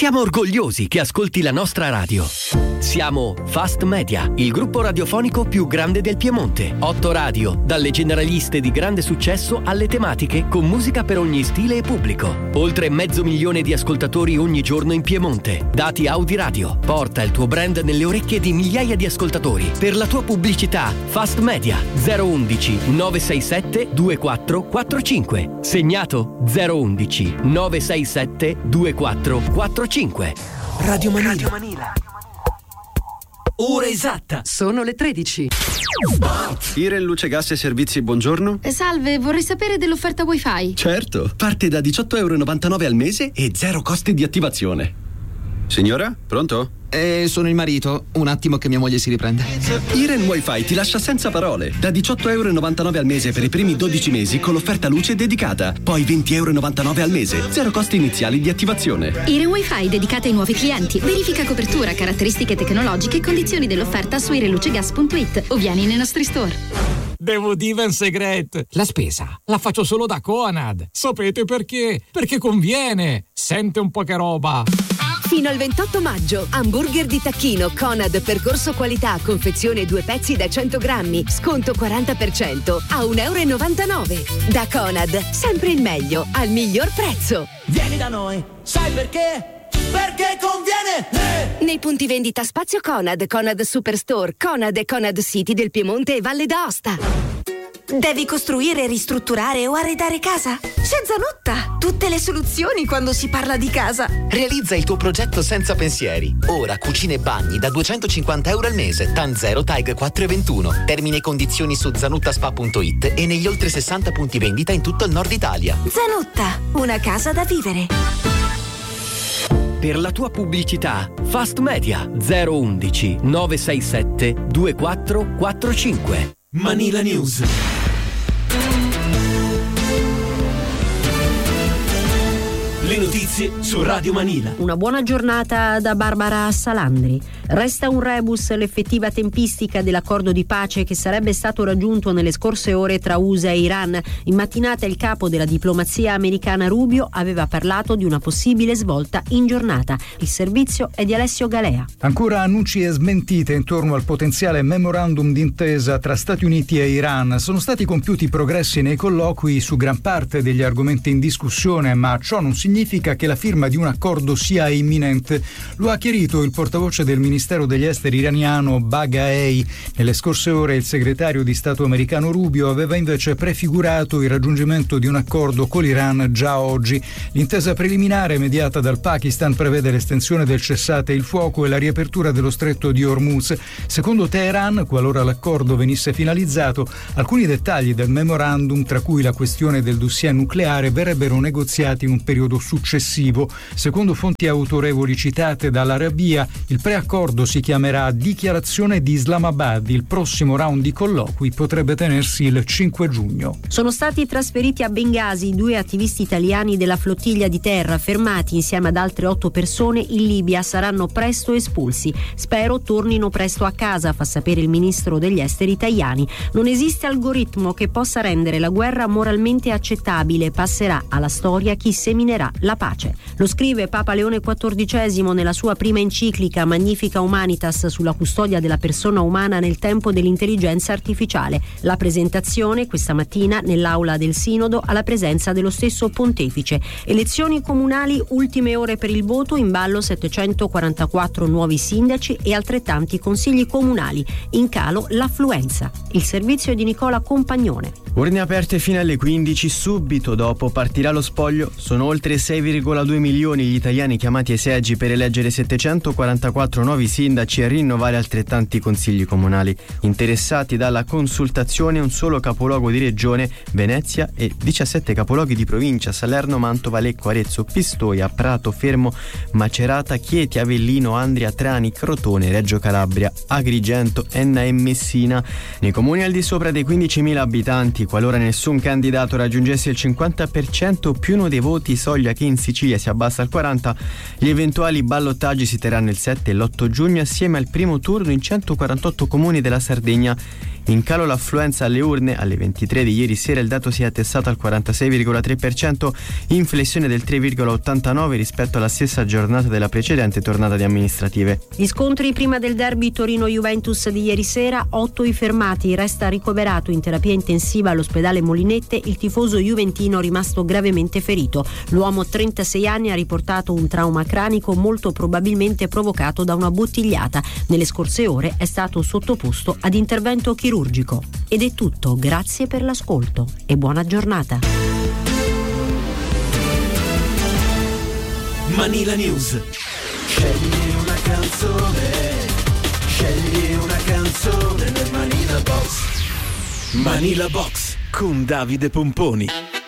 Siamo orgogliosi che ascolti la nostra radio. Siamo Fast Media, il gruppo radiofonico più grande del Piemonte. 8 radio, dalle generaliste di grande successo alle tematiche con musica per ogni stile e pubblico. Oltre 500.000 di ascoltatori ogni giorno in Piemonte. Dati Audi Radio. Porta il tuo brand nelle orecchie di migliaia di ascoltatori. Per la tua pubblicità, Fast Media 011 967 2445. Segnato 011 967 2445. Radio Manila. Ora esatta. Sono le 13. Iren Luce Gas e Servizi, buongiorno. Salve, vorrei sapere dell'offerta wifi. Certo, parte da €18,99 al mese e 0 costi di attivazione. Signora, pronto? Sono il marito, un attimo che mia moglie si riprende. Iren Wi-Fi ti lascia senza parole. Da €18,99 al mese per i primi 12 mesi con l'offerta luce dedicata. Poi €20,99 al mese, 0 costi iniziali di attivazione. Iren Wi-Fi dedicata ai nuovi clienti. Verifica copertura, caratteristiche tecnologiche e condizioni dell'offerta su irenlucegas.it o vieni nei nostri store. Devo dire un segreto. La spesa la faccio solo da Conad. Sapete perché? Perché conviene. Sente un po' che roba. Fino al 28 maggio, hamburger di tacchino Conad percorso qualità, confezione 2 pezzi da 100 grammi, sconto 40% a €1,99. Da Conad, sempre il meglio, al miglior prezzo. Vieni da noi, sai perché? Perché conviene! Nei punti vendita Spazio Conad, Conad Superstore, Conad e Conad City del Piemonte e Valle d'Aosta. Devi costruire, ristrutturare o arredare casa? Senza Nutta! Tutte le soluzioni quando si parla di casa. Realizza il tuo progetto senza pensieri. Ora cucine e bagni da €250 al mese. TAN 0 TAG 4,21. Termini e condizioni su zanuttaspa.it e negli oltre 60 punti vendita in tutto il nord Italia. Zanutta, una casa da vivere. Per la tua pubblicità, Fast Media 011 967 2445. Manila News. Le notizie su Radio Manila. Una buona giornata da Barbara Salandri. Resta un rebus l'effettiva tempistica dell'accordo di pace che sarebbe stato raggiunto nelle scorse ore tra USA e Iran. In mattinata il capo della diplomazia americana Rubio aveva parlato di una possibile svolta in giornata. Il servizio è di Alessio Galea. Ancora annunci e smentite intorno al potenziale memorandum d'intesa tra Stati Uniti e Iran. Sono stati compiuti progressi nei colloqui su gran parte degli argomenti in discussione, ma ciò non significa che la firma di un accordo sia imminente. Lo ha chiarito il portavoce del Ministero degli Esteri iraniano Baghei. Nelle scorse ore il segretario di Stato americano Rubio aveva invece prefigurato il raggiungimento di un accordo con l'Iran già oggi. L'intesa preliminare mediata dal Pakistan prevede l'estensione del cessate il fuoco e la riapertura dello stretto di Hormuz. Secondo Teheran, qualora l'accordo venisse finalizzato, alcuni dettagli del memorandum, tra cui la questione del dossier nucleare, verrebbero negoziati in un periodo successivo. Secondo fonti autorevoli citate dall'Arabia, il preaccordo si chiamerà Dichiarazione di Islamabad. Il prossimo round di colloqui potrebbe tenersi il 5 giugno. Sono stati trasferiti a Bengasi 2 attivisti italiani della flottiglia di terra, fermati insieme ad altre 8 persone in Libia, saranno presto espulsi. Spero tornino presto a casa, fa sapere il ministro degli esteri Tajani. Non esiste algoritmo che possa rendere la guerra moralmente accettabile, passerà alla storia chi seminerà la pace. Lo scrive Papa Leone XIV nella sua prima enciclica Magnifica Humanitas sulla custodia della persona umana nel tempo dell'intelligenza artificiale. La presentazione questa mattina nell'aula del Sinodo alla presenza dello stesso pontefice. Elezioni comunali, ultime ore per il voto, in ballo 744 nuovi sindaci e altrettanti consigli comunali. In calo l'affluenza. Il servizio è di Nicola Compagnone. Urne aperte fino alle 15, subito dopo partirà lo spoglio. Sono oltre 6,2 milioni gli italiani chiamati ai seggi per eleggere 744 nuovi sindaci e rinnovare altrettanti consigli comunali. Interessati dalla consultazione un solo capoluogo di regione, Venezia, e 17 capoluoghi di provincia: Salerno, Mantova, Lecco, Arezzo, Pistoia, Prato, Fermo, Macerata, Chieti, Avellino, Andria, Trani, Crotone, Reggio Calabria, Agrigento, Enna e Messina. Nei comuni al di sopra dei 15.000 abitanti, qualora nessun candidato raggiungesse il 50% più uno dei voti soglia sigla che in Sicilia si abbassa al 40. Gli eventuali ballottaggi si terranno il 7 e l'8 giugno assieme al primo turno in 148 comuni della Sardegna. In calo l'affluenza alle urne, alle 23 di ieri sera il dato si è attestato al 46,3%, in flessione del 3,89 rispetto alla stessa giornata della precedente tornata di amministrative. Gli scontri prima del derby Torino-Juventus di ieri sera, 8 i fermati, resta ricoverato in terapia intensiva all'ospedale Molinette il tifoso juventino rimasto gravemente ferito. L'uomo 36 anni ha riportato un trauma cranico molto probabilmente provocato da una bottigliata. Nelle scorse ore è stato sottoposto ad intervento chirurgico. Ed è tutto, grazie per l'ascolto e buona giornata. Manila News. Scegli una canzone nel Manila Box. Manila Box con Davide Pomponi.